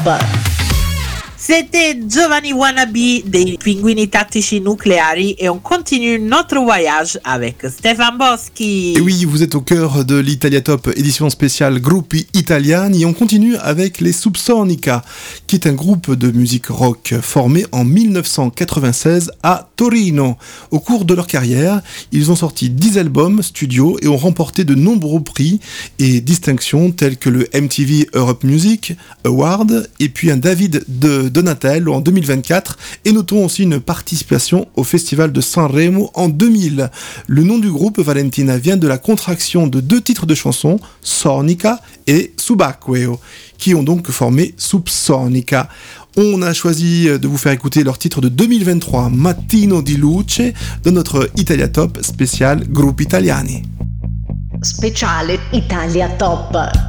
C'était Giovanni Wannabe dei Pinguini Tattici Nucleari et on continue notre voyage avec Stefan Boschi. Et oui, vous êtes au cœur de l'Italia Top édition spéciale Gruppi Italiani et on continue avec les Subsonica, qui est un groupe de musique rock formé en 1996 à Torino. Au cours de leur carrière, ils ont sorti 10 albums studio et ont remporté de nombreux prix et distinctions tels que le MTV Europe Music Award et puis un David de Donatello en 2024 et notons aussi une participation au Festival de Sanremo en 2000. Le nom du groupe Valentina vient de la contraction de 2 titres de chansons, Sonica et Subacqueo, qui ont donc formé Subsonica. On a choisi de vous faire écouter leur titre de 2023, Mattino di Luce, dans notre Italia Top spécial Gruppi Italiani. Speciale Italia Top.